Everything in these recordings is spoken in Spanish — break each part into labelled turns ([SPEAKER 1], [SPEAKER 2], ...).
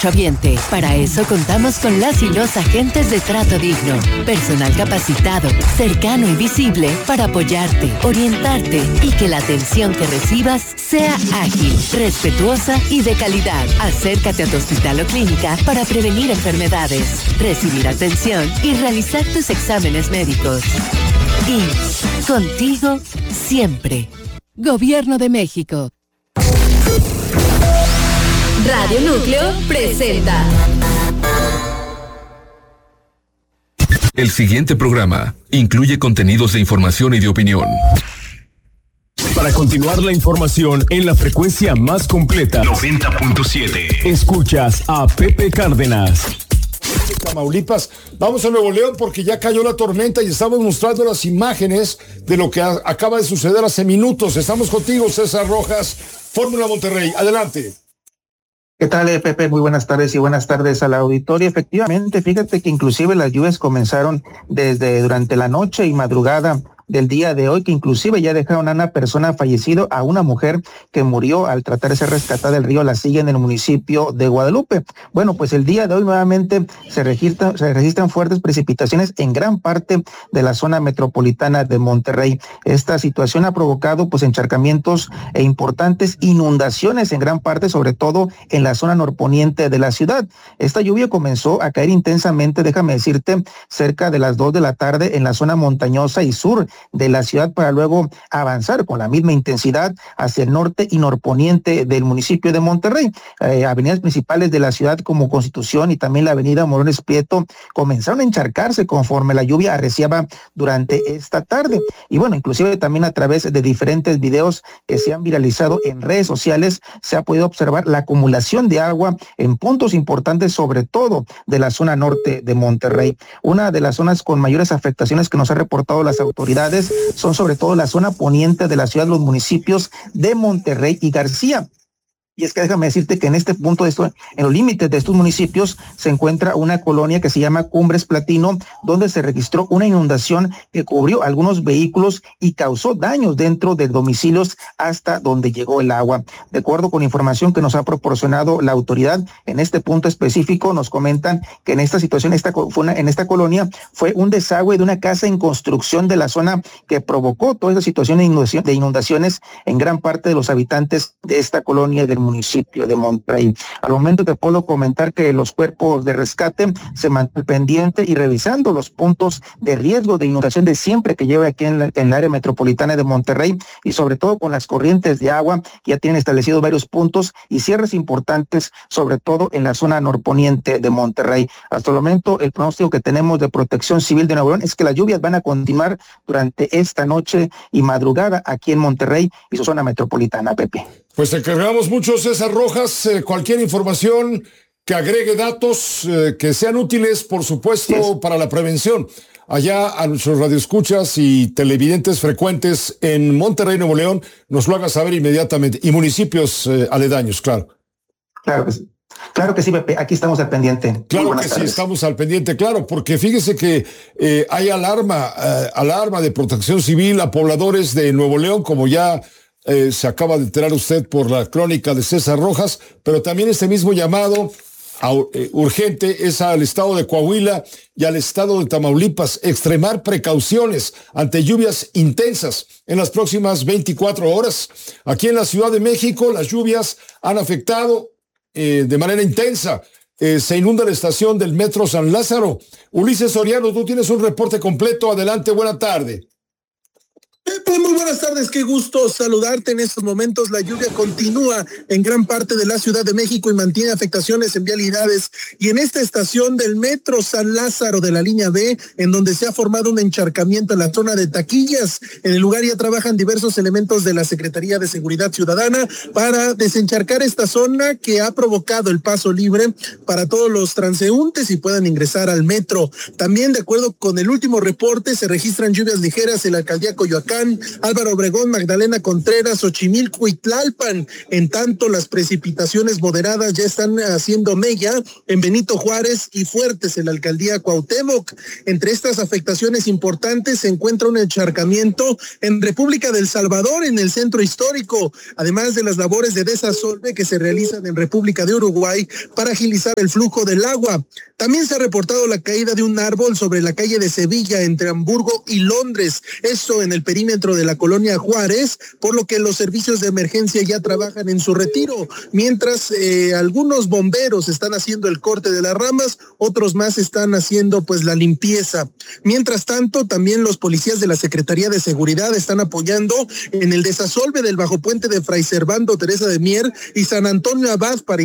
[SPEAKER 1] derechohabiente. Para eso contamos con las y los agentes de trato digno. Personal capacitado, cercano y visible para apoyarte, orientarte y que la atención que recibas sea ágil, respetuosa y de calidad. Acércate a tu hospital o clínica para prevenir enfermedades, recibir atención y realizar tus exámenes médicos. IMSS, contigo siempre. Gobierno de México.
[SPEAKER 2] Radio Núcleo presenta.
[SPEAKER 3] El siguiente programa incluye contenidos de información y de opinión.
[SPEAKER 4] Para continuar la información en la frecuencia más completa,
[SPEAKER 3] 90.7.
[SPEAKER 4] Escuchas a Pepe Cárdenas.
[SPEAKER 5] Tamaulipas. Vamos a Nuevo León porque ya cayó la tormenta y estamos mostrando las imágenes de lo que acaba de suceder hace minutos. Estamos contigo, César Rojas, Fórmula Monterrey. Adelante.
[SPEAKER 6] ¿Qué tal, Pepe? Muy buenas tardes y buenas tardes al auditorio. Efectivamente, fíjate que inclusive las lluvias comenzaron durante la noche y madrugada del día de hoy, que inclusive ya dejaron a una persona fallecida, a una mujer que murió al tratar de ser rescatada del río La Silla en el municipio de Guadalupe. Bueno, pues el día de hoy nuevamente se registran fuertes precipitaciones en gran parte de la zona metropolitana de Monterrey. Esta situación ha provocado pues encharcamientos e importantes inundaciones en gran parte, sobre todo en la zona norponiente de la ciudad. Esta lluvia comenzó a caer intensamente, déjame decirte, cerca de las 2 de la tarde en la zona montañosa y sur de la ciudad, para luego avanzar con la misma intensidad hacia el norte y norponiente del municipio de Monterrey. Avenidas principales de la ciudad como Constitución y también la avenida Morones Prieto comenzaron a encharcarse conforme la lluvia arreciaba durante esta tarde. Y bueno, inclusive también a través de diferentes videos que se han viralizado en redes sociales se ha podido observar la acumulación de agua en puntos importantes, sobre todo de la zona norte de Monterrey. Una de las zonas con mayores afectaciones que nos han reportado las autoridades son sobre todo la zona poniente de la ciudad, los municipios de Monterrey y García. Y es que déjame decirte que en este punto en los límites de estos municipios se encuentra una colonia que se llama Cumbres Platino, donde se registró una inundación que cubrió algunos vehículos y causó daños dentro de domicilios hasta donde llegó el agua. De acuerdo con información que nos ha proporcionado la autoridad, en este punto específico nos comentan que en esta situación, en esta colonia, fue un desagüe de una casa en construcción de la zona que provocó toda esa situación de inundaciones en gran parte de los habitantes de esta colonia del municipio de Monterrey. Al momento te puedo comentar que los cuerpos de rescate se mantienen pendientes y revisando los puntos de riesgo de inundación de siempre que lleva aquí en el área metropolitana de Monterrey, y sobre todo con las corrientes de agua que ya tienen establecidos varios puntos y cierres importantes, sobre todo en la zona norponiente de Monterrey. Hasta el momento el pronóstico que tenemos de Protección Civil de Nuevo León es que las lluvias van a continuar durante esta noche y madrugada aquí en Monterrey y su zona metropolitana, Pepe.
[SPEAKER 5] Pues te encargamos mucho, César Rojas. Cualquier información que agregue datos que sean útiles, por supuesto, para la prevención. Allá a nuestros radioescuchas y televidentes frecuentes en Monterrey, Nuevo León, nos lo hagas saber inmediatamente. Y municipios aledaños, claro.
[SPEAKER 6] Claro que sí, Pepe, aquí estamos al pendiente.
[SPEAKER 5] Claro que sí, estamos al pendiente, claro, porque fíjese que hay alarma de Protección Civil a pobladores de Nuevo León, como ya se acaba de enterar usted por la crónica de César Rojas, pero también este mismo llamado urgente es al estado de Coahuila y al estado de Tamaulipas, extremar precauciones ante lluvias intensas en las próximas 24 horas. Aquí en la Ciudad de México las lluvias han afectado de manera intensa. Se inunda la estación del Metro San Lázaro. Ulises Soriano, tú tienes un reporte completo. Adelante, buena tarde.
[SPEAKER 7] Pepe, muy buenas tardes, qué gusto saludarte. En estos momentos la lluvia continúa en gran parte de la Ciudad de México y mantiene afectaciones en vialidades y en esta estación del Metro San Lázaro de la línea B, en donde se ha formado un encharcamiento en la zona de taquillas. En el lugar ya trabajan diversos elementos de la Secretaría de Seguridad Ciudadana para desencharcar esta zona que ha provocado el paso libre para todos los transeúntes y puedan ingresar al metro. También, de acuerdo con el último reporte, se registran lluvias ligeras en la alcaldía Coyoacán, Michoacán, Álvaro Obregón, Magdalena Contreras, Xochimilco y Tlalpan. En tanto, las precipitaciones moderadas ya están haciendo mella en Benito Juárez y fuertes en la alcaldía Cuauhtémoc. Entre estas afectaciones importantes se encuentra un encharcamiento en República del Salvador, en el centro histórico, además de las labores de desasolve que se realizan en República de Uruguay para agilizar el flujo del agua. También se ha reportado la caída de un árbol sobre la calle de Sevilla entre Hamburgo y Londres, esto en el perímetro de la colonia Juárez, por lo que los servicios de emergencia ya trabajan en su retiro, mientras algunos bomberos están haciendo el corte de las ramas, otros más están haciendo pues la limpieza. Mientras tanto, también los policías de la Secretaría de Seguridad están apoyando en el desasolve del bajopuente de Fray Servando Teresa de Mier y San Antonio Abad para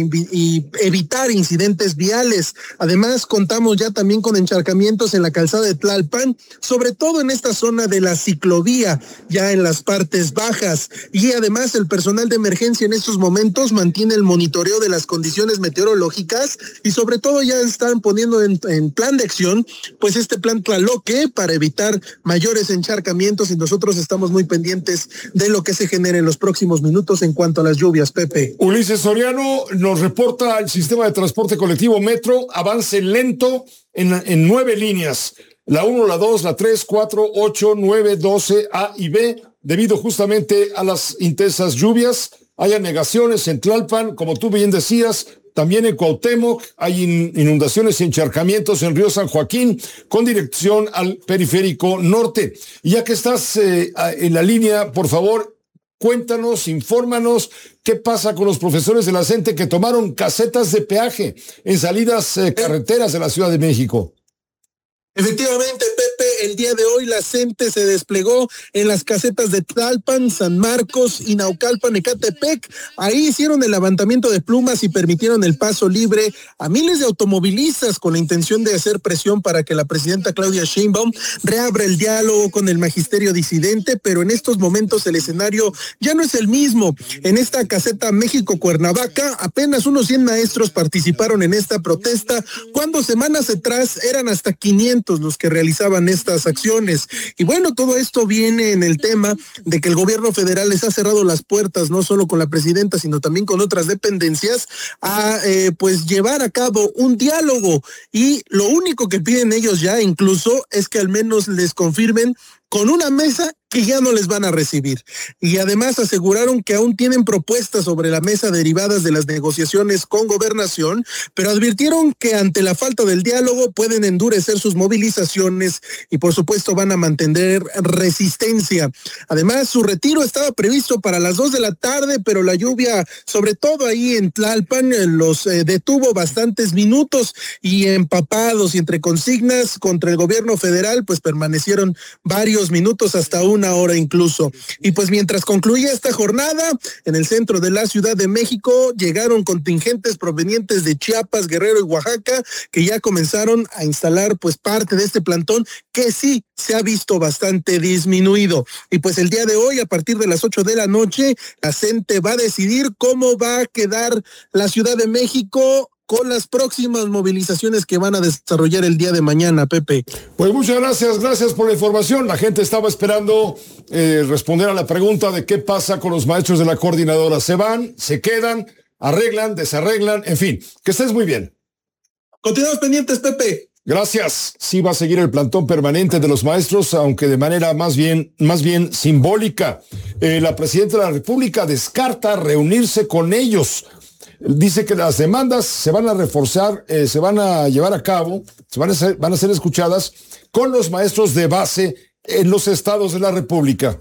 [SPEAKER 7] evitar incidentes viales. Además, contamos ya también con encharcamientos en la calzada de Tlalpan, sobre todo en esta zona de la ciclovía, ya en las partes bajas. Y además, el personal de emergencia en estos momentos mantiene el monitoreo de las condiciones meteorológicas y sobre todo ya están poniendo en plan de acción, pues este plan Tlaloque para evitar mayores encharcamientos, y nosotros estamos muy pendientes de lo que se genere en los próximos minutos en cuanto a las lluvias, Pepe.
[SPEAKER 5] Ulises Soriano nos reporta el sistema de transporte colectivo Metro, avance lento en 9 líneas, la 1, la 2, la 3, 4, 8, 9, 12, A y B, debido justamente a las intensas lluvias. Hay anegaciones en Tlalpan, como tú bien decías, también en Cuauhtémoc hay inundaciones y encharcamientos en Río San Joaquín con dirección al periférico norte. Y ya que estás en la línea, por favor, cuéntanos, infórmanos, ¿qué pasa con los profesores de la CENTE que tomaron casetas de peaje en salidas carreteras de la Ciudad de México?
[SPEAKER 7] Efectivamente, Pepe, el día de hoy la CENTE se desplegó en las casetas de Tlalpan, San Marcos y Naucalpan, Ecatepec. Ahí hicieron el levantamiento de plumas y permitieron el paso libre a miles de automovilistas con la intención de hacer presión para que la presidenta Claudia Sheinbaum reabra el diálogo con el magisterio disidente, pero en estos momentos el escenario ya no es el mismo. En esta caseta México-Cuernavaca, apenas unos 100 maestros participaron en esta protesta, cuando semanas atrás eran hasta 500 los que realizaban estas acciones. Y bueno, todo esto viene en el tema de que el gobierno federal les ha cerrado las puertas, no solo con la presidenta, sino también con otras dependencias, a pues llevar a cabo un diálogo. Y lo único que piden ellos ya incluso es que al menos les confirmen con una mesa que ya no les van a recibir. Y además aseguraron que aún tienen propuestas sobre la mesa derivadas de las negociaciones con Gobernación, pero advirtieron que ante la falta del diálogo pueden endurecer sus movilizaciones y por supuesto van a mantener resistencia. Además, su retiro estaba previsto para las 2 de la tarde, pero la lluvia, sobre todo ahí en Tlalpan, los detuvo bastantes minutos, y empapados y entre consignas contra el gobierno federal, pues permanecieron varios minutos, hasta 1 hora incluso. Y pues mientras concluía esta jornada, en el centro de la Ciudad de México llegaron contingentes provenientes de Chiapas, Guerrero y Oaxaca, que ya comenzaron a instalar pues parte de este plantón que sí se ha visto bastante disminuido. Y pues el día de hoy, a partir de las 8 de la noche, la CENTE va a decidir cómo va a quedar la Ciudad de México con las próximas movilizaciones que van a desarrollar el día de mañana, Pepe.
[SPEAKER 5] Pues muchas gracias por la información. La gente estaba esperando responder a la pregunta de qué pasa con los maestros de la coordinadora. ¿Se van, se quedan, arreglan, desarreglan? En fin, que estés muy bien.
[SPEAKER 7] Continuamos pendientes, Pepe.
[SPEAKER 5] Gracias. Sí va a seguir el plantón permanente de los maestros, aunque de manera más bien simbólica. La presidenta de la República descarta reunirse con ellos. Dice que las demandas se van a reforzar, se van a llevar a cabo, van a ser escuchadas con los maestros de base en los estados de la República.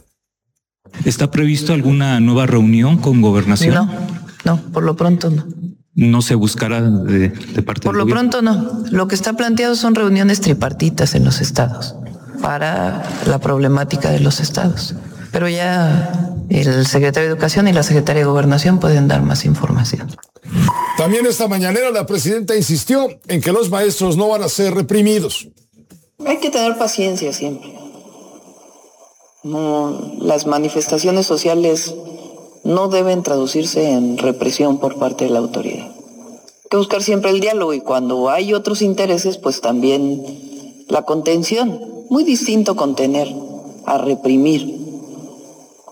[SPEAKER 8] ¿Está previsto alguna nueva reunión con Gobernación?
[SPEAKER 9] No, por lo pronto no.
[SPEAKER 8] ¿No se buscará de parte
[SPEAKER 9] Por
[SPEAKER 8] del
[SPEAKER 9] lo
[SPEAKER 8] gobierno?
[SPEAKER 9] pronto no. Lo que está planteado son reuniones tripartitas en los estados para la problemática de los estados. Pero ya el secretario de Educación y la secretaria de Gobernación pueden dar más información.
[SPEAKER 5] También esta mañanera la presidenta insistió en que los maestros no van a ser reprimidos.
[SPEAKER 10] Hay que tener paciencia siempre. No, las manifestaciones sociales no deben traducirse en represión por parte de la autoridad. Hay que buscar siempre el diálogo, y cuando hay otros intereses, pues también la contención. Muy distinto contener a reprimir.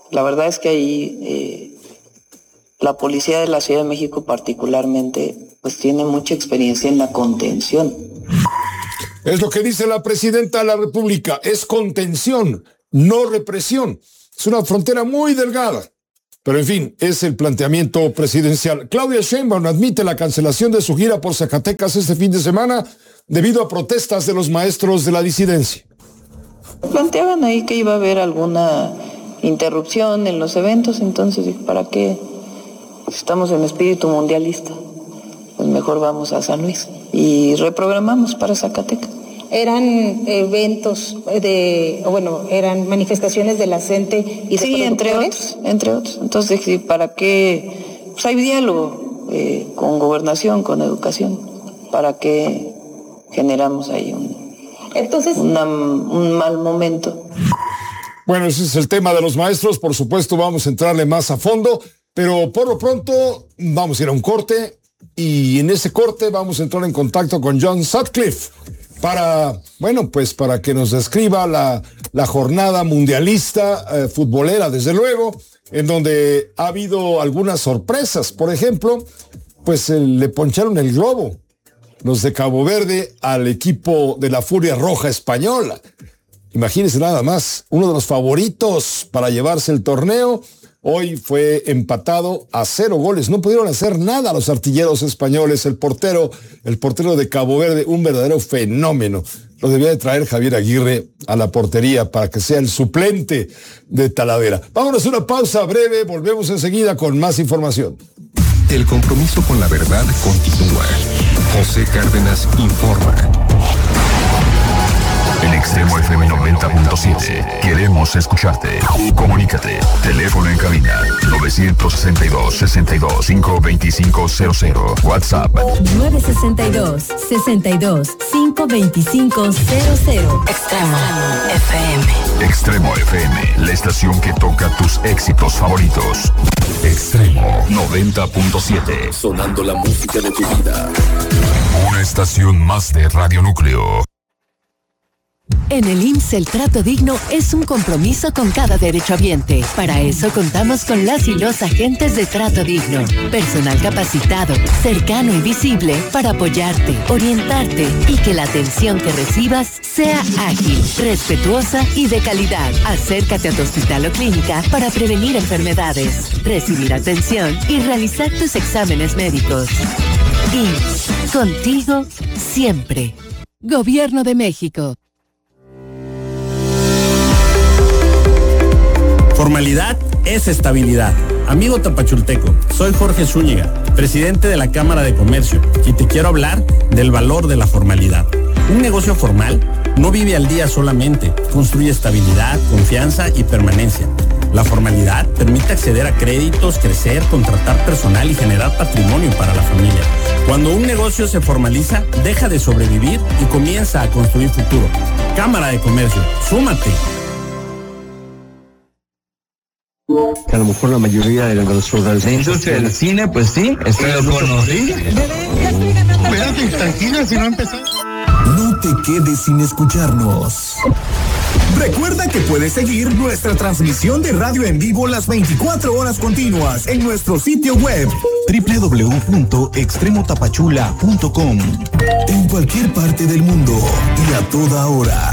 [SPEAKER 10] La verdad es que ahí la policía de la Ciudad de México particularmente pues tiene mucha experiencia en la contención.
[SPEAKER 5] Es lo que dice la presidenta de la República, es contención, no represión. Es una frontera muy delgada. Pero en fin, es el planteamiento presidencial. Claudia Sheinbaum admite la cancelación de su gira por Zacatecas este fin de semana debido a protestas de los maestros de la disidencia.
[SPEAKER 10] Planteaban ahí que iba a haber alguna interrupción en los eventos, entonces, ¿para qué? Estamos en espíritu mundialista. Pues mejor vamos a San Luis y reprogramamos para Zacatecas.
[SPEAKER 11] Eran eventos eran manifestaciones de la CENTE y de
[SPEAKER 10] sí, entre otros. Entonces, ¿para qué? Pues hay diálogo con gobernación, con educación. ¿Para qué generamos ahí un mal momento?
[SPEAKER 5] Bueno, ese es el tema de los maestros. Por supuesto, vamos a entrarle más a fondo, pero por lo pronto vamos a ir a un corte y en ese corte vamos a entrar en contacto con John Sutcliffe para que nos describa la jornada mundialista futbolera, desde luego, en donde ha habido algunas sorpresas. Por ejemplo, pues le poncharon el globo los de Cabo Verde al equipo de la Furia Roja española. Imagínense nada más, uno de los favoritos para llevarse el torneo, hoy fue empatado a 0 goles. No pudieron hacer nada los artilleros españoles. El portero de Cabo Verde, un verdadero fenómeno. Lo debía de traer Javier Aguirre a la portería para que sea el suplente de Talavera. Vámonos a una pausa breve, volvemos enseguida con más información.
[SPEAKER 3] El compromiso con la verdad continúa. José Cárdenas informa. En Extremo FM 90.7. Queremos escucharte. Comunícate. Teléfono en cabina 962-62-52500. WhatsApp
[SPEAKER 2] 962-62-52500. Extremo FM.
[SPEAKER 3] Extremo FM, la estación que toca tus éxitos favoritos. Extremo 90.7. Sonando la música de tu vida. Una estación más de Radio Núcleo.
[SPEAKER 1] En el IMSS el trato digno es un compromiso con cada derechohabiente. Para eso contamos con las y los agentes de trato digno. Personal capacitado, cercano y visible para apoyarte, orientarte y que la atención que recibas sea ágil, respetuosa y de calidad. Acércate a tu hospital o clínica para prevenir enfermedades, recibir atención y realizar tus exámenes médicos. IMSS, contigo siempre. Gobierno de México.
[SPEAKER 12] Formalidad es estabilidad. Amigo tapachulteco, soy Jorge Zúñiga, presidente de la Cámara de Comercio, y te quiero hablar del valor de la formalidad. Un negocio formal no vive al día solamente, construye estabilidad, confianza y permanencia. La formalidad permite acceder a créditos, crecer, contratar personal y generar patrimonio para la familia. Cuando un negocio se formaliza, deja de sobrevivir y comienza a construir futuro. Cámara de Comercio, súmate.
[SPEAKER 13] A lo mejor la mayoría de nuestros... La industria del cine, pues sí, estoy de acuerdo, ¿sí?
[SPEAKER 14] Espérate, tranquila, si no empezamos.
[SPEAKER 15] No te quedes sin escucharnos. Recuerda que puedes seguir nuestra transmisión de radio en vivo las 24 horas continuas en nuestro sitio web www.extremotapachula.com. En cualquier parte del mundo y a toda hora.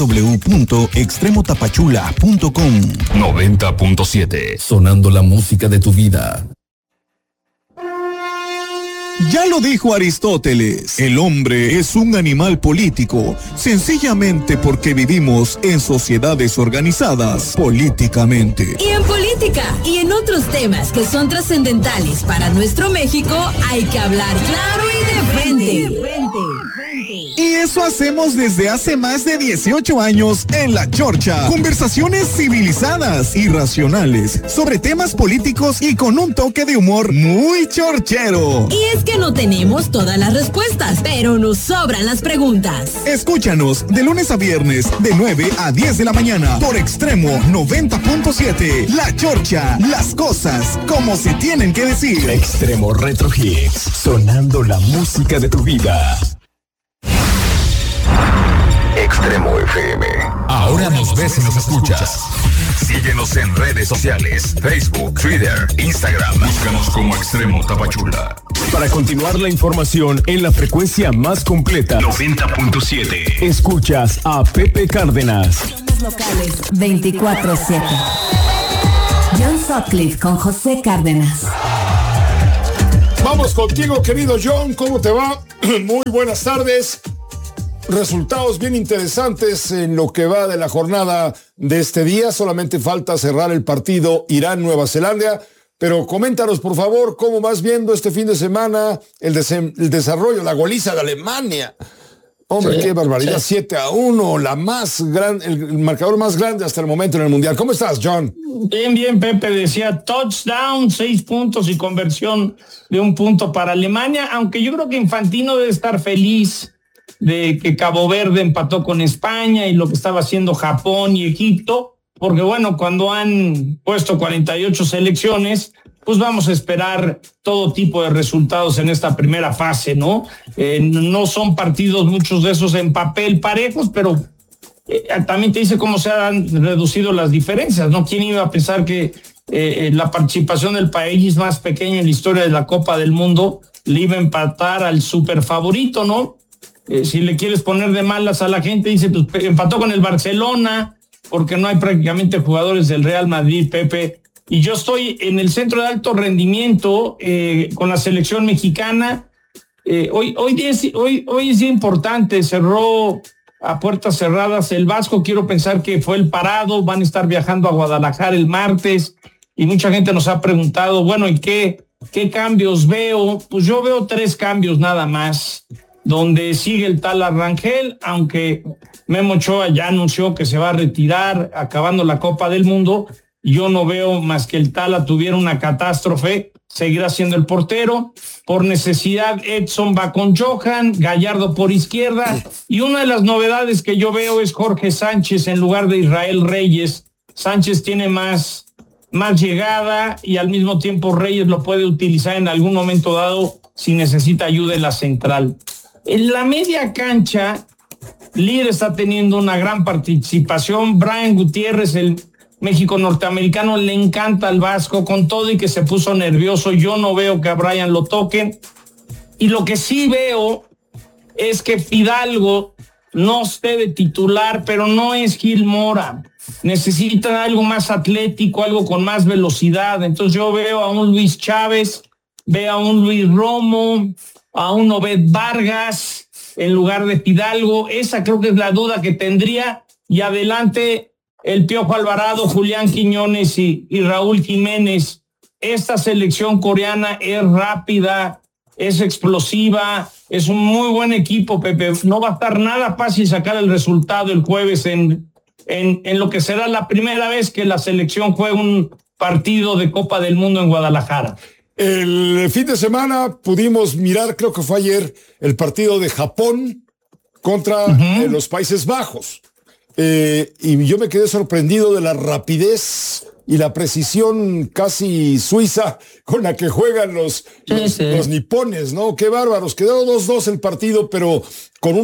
[SPEAKER 15] www.extremotapachula.com.
[SPEAKER 3] 90.7. Sonando la música de tu vida.
[SPEAKER 15] Ya lo dijo Aristóteles, el hombre es un animal político, sencillamente porque vivimos en sociedades organizadas políticamente.
[SPEAKER 2] Y en política y en otros temas que son trascendentales para nuestro México, hay que hablar claro y de frente.
[SPEAKER 15] Y eso hacemos desde hace más de 18 años en La Chorcha. Conversaciones civilizadas y racionales sobre temas políticos y con un toque de humor muy chorchero.
[SPEAKER 2] Y es que no tenemos todas las respuestas, pero nos sobran las preguntas.
[SPEAKER 15] Escúchanos de lunes a viernes de 9 a 10 de la mañana por Extremo 90.7. La Chorcha, las cosas como se tienen que decir.
[SPEAKER 3] Extremo Retro Hits, sonando la música de tu vida. Extremo FM. Ahora nos ves y nos escuchas. Síguenos en redes sociales, Facebook, Twitter, Instagram. Búscanos como Extremo Tapachula.
[SPEAKER 4] Para continuar la información en la frecuencia más completa,
[SPEAKER 3] 90.7.
[SPEAKER 4] Escuchas a Pepe Cárdenas.
[SPEAKER 2] Somos locales 24/7. John Sutcliffe con José Cárdenas.
[SPEAKER 5] Vamos contigo, querido John, ¿cómo te va? Muy buenas tardes. Resultados bien interesantes en lo que va de la jornada de este día. Solamente falta cerrar el partido Irán-Nueva Zelanda. Pero coméntanos, por favor, cómo vas viendo este fin de semana el desarrollo, la goliza de Alemania. Hombre, qué barbaridad, 7-1, la más grande, el marcador más grande hasta el momento en el Mundial. ¿Cómo estás, John?
[SPEAKER 16] Bien, Pepe, decía touchdown, 6 puntos y conversión de 1 punto para Alemania, aunque yo creo que Infantino debe estar feliz de que Cabo Verde empató con España y lo que estaba haciendo Japón y Egipto, porque bueno, cuando han puesto 48 selecciones, pues vamos a esperar todo tipo de resultados en esta primera fase, ¿no? No son partidos, muchos de esos en papel parejos, pero también te dice cómo se han reducido las diferencias, ¿no? ¿Quién iba a pensar que la participación del país más pequeño en la historia de la Copa del Mundo le iba a empatar al super favorito, ¿no? Si le quieres poner de malas a la gente, dice, pues empató con el Barcelona, porque no hay prácticamente jugadores del Real Madrid, Pepe. Y yo estoy en el centro de alto rendimiento con la selección mexicana. Hoy es día importante, cerró a puertas cerradas el Vasco. Quiero pensar que fue el parado, van a estar viajando a Guadalajara el martes y mucha gente nos ha preguntado, bueno, ¿y qué cambios veo? Pues yo veo 3 cambios nada más, donde sigue el Tala Rangel, aunque Memo Ochoa ya anunció que se va a retirar acabando la Copa del Mundo. Yo no veo más que el Tala tuviera una catástrofe, seguirá siendo el portero. Por necesidad, Edson va con Johan, Gallardo por izquierda. Y una de las novedades que yo veo es Jorge Sánchez en lugar de Israel Reyes. Sánchez tiene más llegada y al mismo tiempo Reyes lo puede utilizar en algún momento dado si necesita ayuda en la central. En la media cancha, Líder está teniendo una gran participación. Brian Gutiérrez, el México norteamericano, le encanta al Vasco, con todo y que se puso nervioso. Yo no veo que a Brian lo toquen. Y lo que sí veo es que Fidalgo no esté de titular, pero no es Gil Mora. Necesitan algo más atlético, algo con más velocidad. Entonces yo veo a un Luis Chávez, veo a un Luis Romo, a un Obed Vargas en lugar de Fidalgo. Esa creo que es la duda que tendría. Y adelante el Piojo Alvarado, Julián Quiñones y Raúl Jiménez. Esta selección coreana es rápida, es explosiva, es un muy buen equipo, Pepe. No va a estar nada fácil sacar el resultado el jueves en lo que será la primera vez que la selección juegue un partido de Copa del Mundo en Guadalajara.
[SPEAKER 5] El fin de semana pudimos mirar, creo que fue ayer, el partido de Japón contra los Países Bajos. Y yo me quedé sorprendido de la rapidez y la precisión casi suiza con la que juegan los nipones, ¿no? Qué bárbaros. Quedó 2-2 el partido, pero con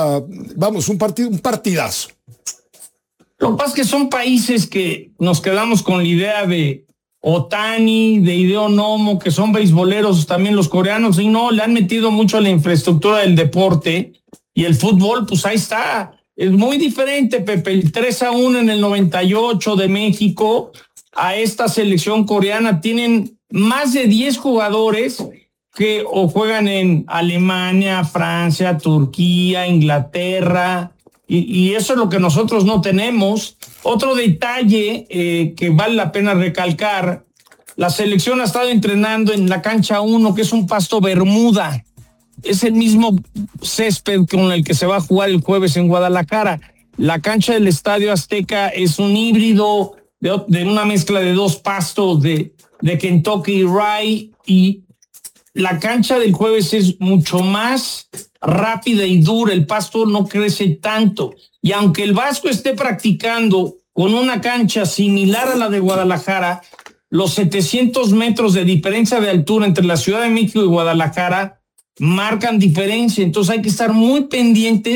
[SPEAKER 5] un partidazo.
[SPEAKER 16] Lo que pasa es que son países que nos quedamos con la idea de Otani, de Hideo Nomo, que son beisboleros también los coreanos, y no, le han metido mucho a la infraestructura del deporte, y el fútbol, pues ahí está. Es muy diferente, Pepe, el 3-1 en el 98 de México a esta selección coreana. Tienen más de 10 jugadores que o juegan en Alemania, Francia, Turquía, Inglaterra, y eso es lo que nosotros no tenemos. Otro detalle que vale la pena recalcar, la selección ha estado entrenando en la cancha 1, que es un pasto Bermuda. Es el mismo césped con el que se va a jugar el jueves en Guadalajara. La cancha del Estadio Azteca es un híbrido de una mezcla de 2 pastos de Kentucky y Rye, y la cancha del jueves es mucho más rápida y dura. El pasto no crece tanto. Y aunque el Vasco esté practicando con una cancha similar a la de Guadalajara, los 700 metros de diferencia de altura entre la Ciudad de México y Guadalajara marcan diferencia. Entonces hay que estar muy pendientes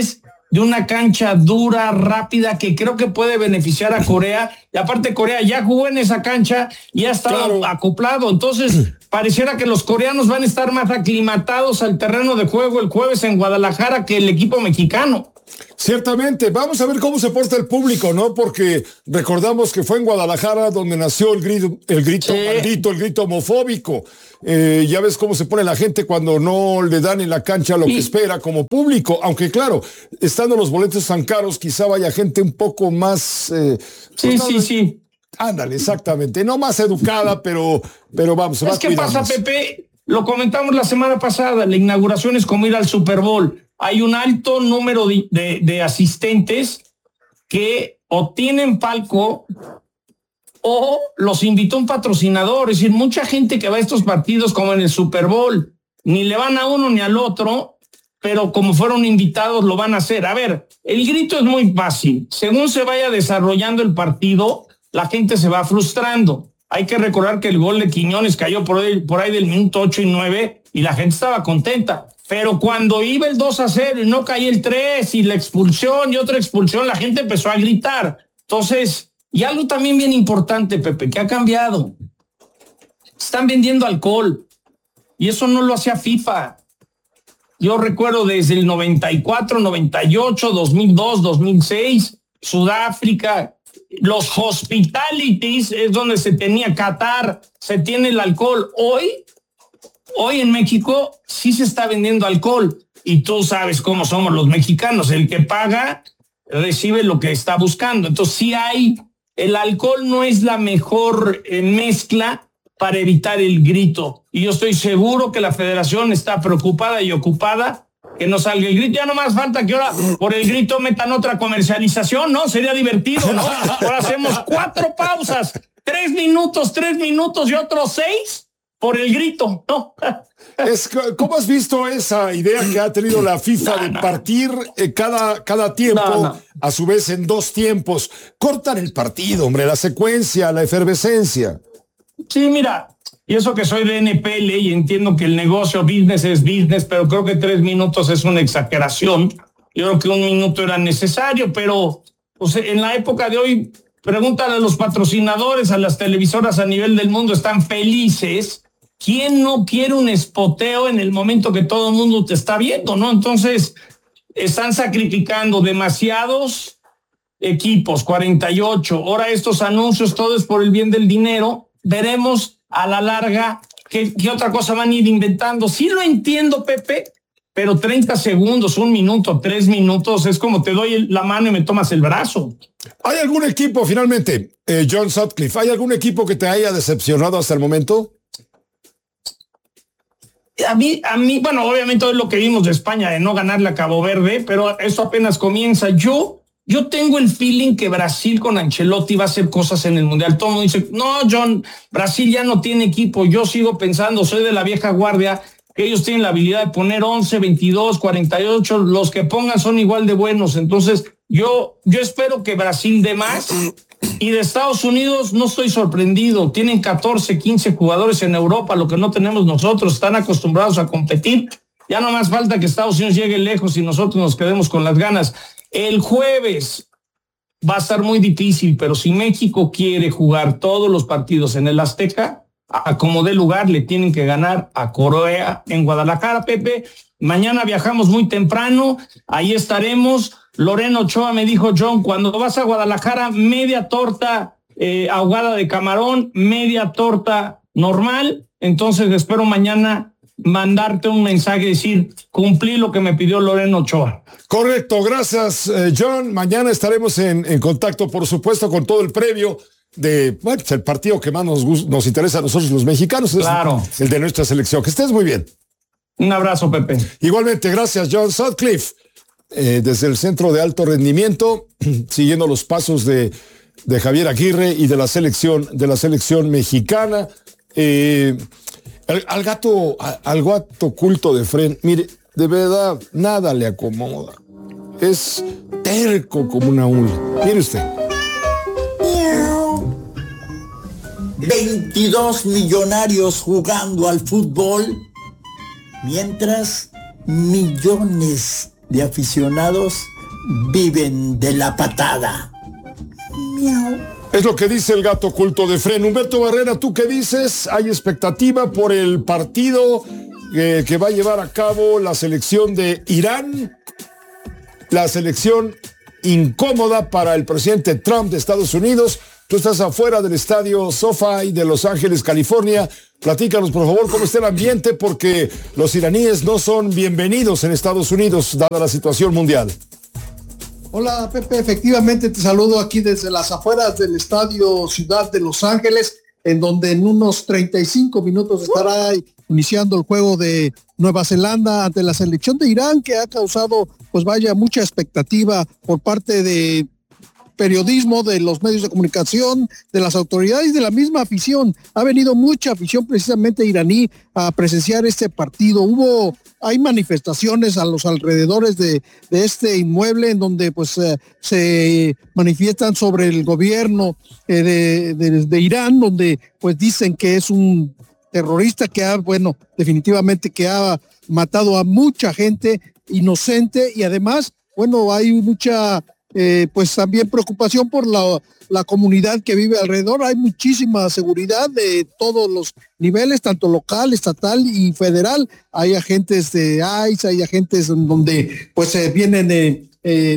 [SPEAKER 16] de una cancha dura, rápida, que creo que puede beneficiar a Corea. Y aparte Corea ya jugó en esa cancha y ha estado acoplado. Entonces, pareciera que los coreanos van a estar más aclimatados al terreno de juego el jueves en Guadalajara que el equipo mexicano.
[SPEAKER 5] Ciertamente, vamos a ver cómo se porta el público, ¿no? Porque recordamos que fue en Guadalajara donde nació el grito maldito, el grito homofóbico. Ya ves cómo se pone la gente cuando no le dan en la cancha lo que espera como público, aunque claro, estando los boletos tan caros, quizá vaya gente un poco más...
[SPEAKER 16] sí.
[SPEAKER 5] Ándale, exactamente, no más educada, pero vamos, se va a cuidar.
[SPEAKER 16] ¿Qué pasa, Pepe? Lo comentamos la semana pasada, la inauguración es como ir al Super Bowl. Hay un alto número de asistentes que o tienen palco o los invitó un patrocinador. Es decir, mucha gente que va a estos partidos como en el Super Bowl, ni le van a uno ni al otro, pero como fueron invitados lo van a hacer. A ver, el grito es muy fácil. Según se vaya desarrollando el partido, la gente se va frustrando. Hay que recordar que el gol de Quiñones cayó por ahí del minuto 8 y 9 y la gente estaba contenta. Pero cuando iba el 2-0 y no caía el 3 y la expulsión y otra expulsión, la gente empezó a gritar. Entonces, y algo también bien importante, Pepe, que ha cambiado. Están vendiendo alcohol y eso no lo hacía FIFA. Yo recuerdo desde el 94, 98, 2002, 2006, Sudáfrica, los hospitalities es donde se tenía Qatar, se tiene el alcohol. Hoy en México sí se está vendiendo alcohol y tú sabes cómo somos los mexicanos, el que paga recibe lo que está buscando. Entonces sí el alcohol no es la mejor mezcla para evitar el grito y yo estoy seguro que la federación está preocupada y ocupada que no salga el grito. Ya no más falta que ahora por el grito metan otra comercialización, ¿no? Sería divertido, ¿no? Ahora hacemos 4 pausas, 3 minutos y otros 6 por el grito, ¿no?
[SPEAKER 5] ¿Cómo has visto esa idea que ha tenido la FIFA de partir cada tiempo, a su vez en 2 tiempos? Cortan el partido, hombre, la secuencia, la efervescencia.
[SPEAKER 16] Sí, mira, y eso que soy de NPL y entiendo que el negocio business es business, pero creo que 3 minutos es una exageración. Yo creo que 1 minuto era necesario, pero pues, en la época de hoy, pregúntale a los patrocinadores, a las televisoras a nivel del mundo, están felices. ¿Quién no quiere un espoteo en el momento que todo el mundo te está viendo, no? Entonces, están sacrificando demasiados equipos, 48. Ahora estos anuncios, todo es por el bien del dinero. Veremos a la larga qué otra cosa van a ir inventando. Sí lo entiendo, Pepe, pero 30 segundos, 1 minuto, 3 minutos, es como te doy la mano y me tomas el brazo.
[SPEAKER 5] ¿Hay algún equipo, finalmente, John Sutcliffe, hay algún equipo que te haya decepcionado hasta el momento?
[SPEAKER 16] A mí, bueno, obviamente es lo que vimos de España, de no ganarle a Cabo Verde, pero eso apenas comienza. Yo tengo el feeling que Brasil con Ancelotti va a hacer cosas en el Mundial. Todo el mundo dice, no, John, Brasil ya no tiene equipo. Yo sigo pensando, soy de la vieja guardia, que ellos tienen la habilidad de poner 11, 22, 48, los que pongan son igual de buenos. Entonces, yo espero que Brasil dé más. Y de Estados Unidos no estoy sorprendido. Tienen 14, 15 jugadores en Europa, lo que no tenemos nosotros. Están acostumbrados a competir. Ya no más falta que Estados Unidos llegue lejos y nosotros nos quedemos con las ganas. El jueves va a estar muy difícil, pero si México quiere jugar todos los partidos en el Azteca, a como dé lugar le tienen que ganar a Corea en Guadalajara, Pepe. Mañana viajamos muy temprano, ahí estaremos. Lorena Ochoa me dijo, John, cuando vas a Guadalajara, media torta ahogada de camarón, media torta normal. Entonces espero mañana mandarte un mensaje, decir, cumplí lo que me pidió Lorena Ochoa.
[SPEAKER 5] Correcto, gracias, John. Mañana estaremos en contacto, por supuesto, con todo el previo de el partido que más nos interesa a nosotros los mexicanos,
[SPEAKER 16] claro,
[SPEAKER 5] es el de nuestra selección. Que estés muy bien.
[SPEAKER 16] Un abrazo, Pepe.
[SPEAKER 5] Igualmente, gracias, John Sutcliffe. Desde el Centro de Alto Rendimiento, siguiendo los pasos de Javier Aguirre y de la selección mexicana. Al gato culto de Fren, mire, de verdad, nada le acomoda. Es terco como una hule. Mire usted.
[SPEAKER 17] 22 millonarios jugando al fútbol, mientras millones de aficionados viven de la patada. Miau.
[SPEAKER 5] Es lo que dice el gato oculto de Fren. Humberto Barrera, ¿tú qué dices? ¿Hay expectativa por el partido que va a llevar a cabo la selección de Irán? La selección incómoda para el presidente Trump de Estados Unidos. Tú estás afuera del estadio SoFi de Los Ángeles, California. Platícanos, por favor, cómo está el ambiente, porque los iraníes no son bienvenidos en Estados Unidos, dada la situación mundial.
[SPEAKER 18] Hola, Pepe, efectivamente te saludo aquí desde las afueras del estadio Ciudad de Los Ángeles, en donde en unos 35 minutos estará iniciando el juego de Nueva Zelanda ante la selección de Irán, que ha causado, pues vaya, mucha expectativa por parte de periodismo, de los medios de comunicación, de las autoridades, de la misma afición. Ha venido mucha afición precisamente iraní a presenciar este partido. Hay manifestaciones a los alrededores de este inmueble en donde pues se manifiestan sobre el gobierno de Irán, donde pues dicen que es un terrorista que definitivamente que ha matado a mucha gente inocente, y además, hay mucha pues también preocupación por la comunidad que vive alrededor. Hay muchísima seguridad de todos los niveles, tanto local, estatal y federal. Hay agentes de ICE, hay agentes donde pues vienen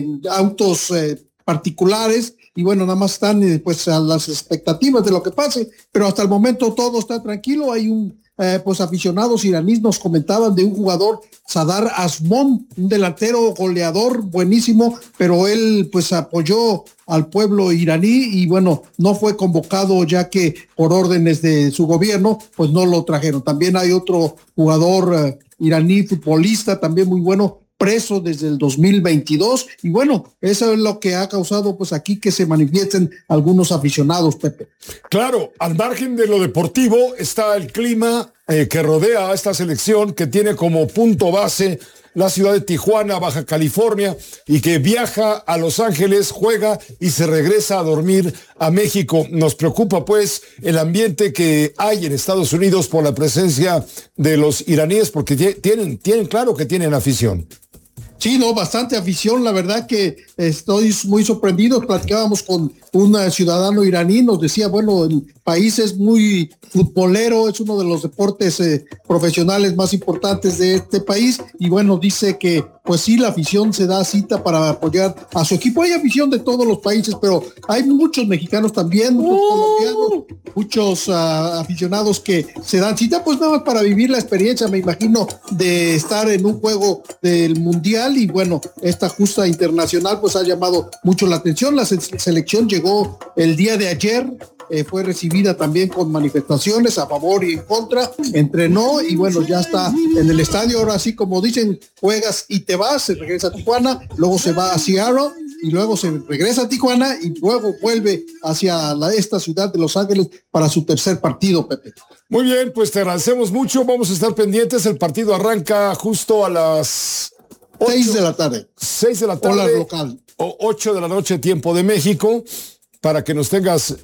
[SPEAKER 18] autos particulares, y nada más están pues a las expectativas de lo que pase, pero hasta el momento todo está tranquilo. Hay pues aficionados iraníes nos comentaban de un jugador, Sadar Azmon, un delantero goleador buenísimo, pero él pues apoyó al pueblo iraní y no fue convocado, ya que por órdenes de su gobierno pues no lo trajeron. También hay otro jugador iraní, futbolista también muy bueno, preso desde el 2022, y eso es lo que ha causado pues aquí que se manifiesten algunos aficionados, Pepe.
[SPEAKER 5] Claro, al margen de lo deportivo está el clima que rodea a esta selección, que tiene como punto base la ciudad de Tijuana, Baja California, y que viaja a Los Ángeles, juega y se regresa a dormir a México. Nos preocupa pues el ambiente que hay en Estados Unidos por la presencia de los iraníes, porque tienen claro que tienen afición.
[SPEAKER 18] Sí, bastante afición. La verdad que estoy muy sorprendido. Platicábamos con un ciudadano iraní, nos decía, el país es muy futbolero, es uno de los deportes profesionales más importantes de este país, y dice que pues sí, la afición se da cita para apoyar a su equipo. Hay afición de todos los países, pero hay muchos mexicanos también, muchos colombianos, muchos aficionados que se dan cita pues nada más para vivir la experiencia, me imagino, de estar en un juego del Mundial. Y esta justa internacional pues ha llamado mucho la atención. La selección llegó el día de ayer, fue recibida también con manifestaciones a favor y en contra, entrenó y ya está en el estadio. Ahora sí, como dicen, juegas y te vas, se regresa a Tijuana, luego se va a Seattle y luego se regresa a Tijuana y luego vuelve hacia esta ciudad de Los Ángeles para su tercer partido, Pepe.
[SPEAKER 5] Muy bien, pues te agradecemos mucho, vamos a estar pendientes. El partido arranca justo a las
[SPEAKER 18] 6 de la tarde.
[SPEAKER 5] 6 de la tarde.
[SPEAKER 18] Hora local.
[SPEAKER 5] O 8 de la noche, tiempo de México, para que nos tengas...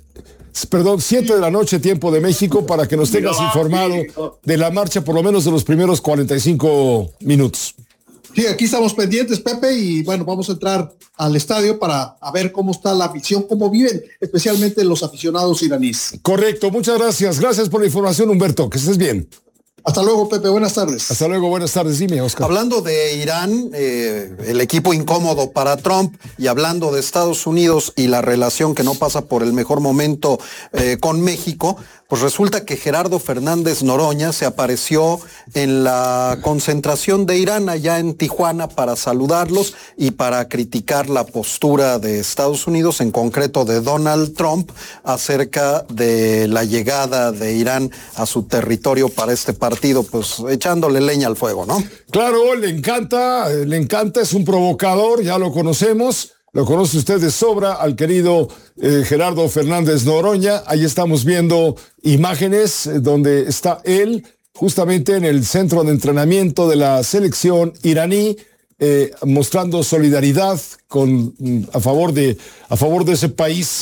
[SPEAKER 5] 7 de la noche, tiempo de México, para que nos tengas informado de la marcha, por lo menos de los primeros 45 minutos.
[SPEAKER 18] Sí, aquí estamos pendientes, Pepe, y vamos a entrar al estadio para ver cómo está la afición, cómo viven, especialmente los aficionados iraníes.
[SPEAKER 5] Correcto, muchas gracias. Gracias por la información, Humberto. Que estés bien.
[SPEAKER 18] Hasta luego, Pepe. Buenas tardes.
[SPEAKER 5] Hasta luego, buenas tardes. Dime, Oscar.
[SPEAKER 19] Hablando de Irán, el equipo incómodo para Trump, y hablando de Estados Unidos y la relación que no pasa por el mejor momento con México, pues resulta que Gerardo Fernández Noroña se apareció en la concentración de Irán allá en Tijuana para saludarlos y para criticar la postura de Estados Unidos, en concreto de Donald Trump, acerca de la llegada de Irán a su territorio para este partido, pues echándole leña al fuego, ¿no?
[SPEAKER 5] Claro, le encanta, es un provocador, ya lo conocemos. Lo conoce usted de sobra al querido Gerardo Fernández Noroña. Ahí estamos viendo imágenes donde está él justamente en el centro de entrenamiento de la selección iraní, mostrando solidaridad a favor de ese país.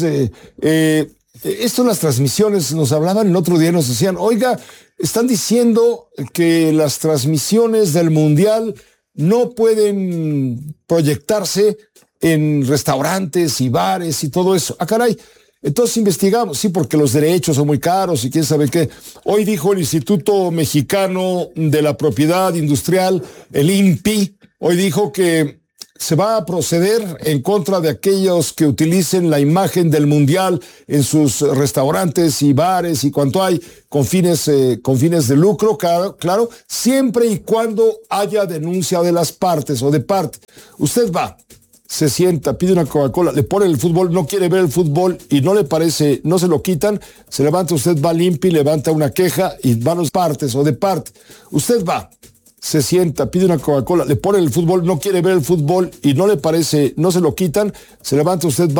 [SPEAKER 5] Esto en las transmisiones nos hablaban el otro día, nos decían, oiga, están diciendo que las transmisiones del Mundial no pueden proyectarse en restaurantes y bares y todo eso. Ah, caray. Entonces investigamos, sí, porque los derechos son muy caros y quién sabe qué. Hoy dijo el Instituto Mexicano de la Propiedad Industrial, el INPI, hoy dijo que se va a proceder en contra de aquellos que utilicen la imagen del Mundial en sus restaurantes y bares y cuanto hay con fines de lucro, claro, siempre y cuando haya denuncia de las partes o de parte. Usted va, se sienta, pide una Coca-Cola, le pone el fútbol, no quiere ver el fútbol y no le parece, no se lo quitan, se levanta, usted va limpio y levanta una queja y van las partes o de parte. Usted va, se sienta, pide una Coca-Cola, le pone el fútbol, no quiere ver el fútbol y no le parece, no se lo quitan, se levanta, usted va